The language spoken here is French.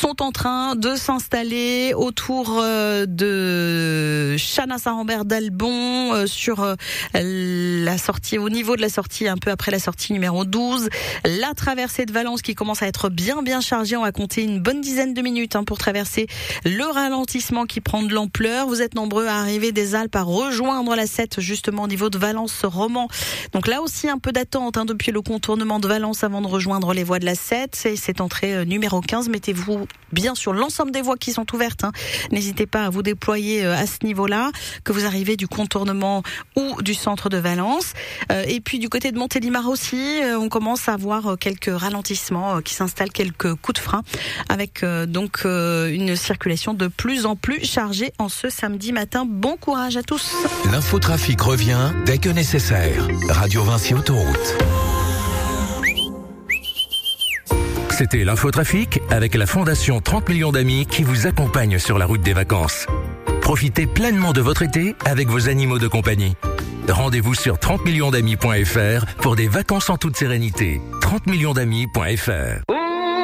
sont en train de s'installer autour de Chana-Saint-Rambert d'Albon sur la sortie, au niveau de la sortie, un peu après la sortie numéro 12. La traversée de Valence qui commence à être bien chargée. On va compter une bonne dizaine de minutes pour traverser le ralentissement qui prend de l'ampleur. Vous êtes nombreux à arriver des Alpes à rejoindre la 7 justement au niveau de Valence-Romand. Donc là aussi un peu d'attente depuis le contournement de Valence avant de rejoindre les voies de la 7. C'est cette entrée numéro 15. Mettez-vous bien sur l'ensemble des voies qui sont ouvertes. N'hésitez pas à vous déployer à ce niveau-là, que vous arrivez du contournement ou du centre de Valence. Et puis du côté de Montélimar aussi, on commence à voir quelques ralentissements qui s'installent, quelques coups de frein avec donc une circulation de plus en plus chargée en ce samedi matin. Bon courage à tous. L'infotrafic revient dès que nécessaire. Radio Vinci Autoroute. C'était l'infotrafic avec la Fondation 30 millions d'amis qui vous accompagne sur la route des vacances. Profitez pleinement de votre été avec vos animaux de compagnie. Rendez-vous sur 30millionsdamis.fr pour des vacances en toute sérénité. 30millionsdamis.fr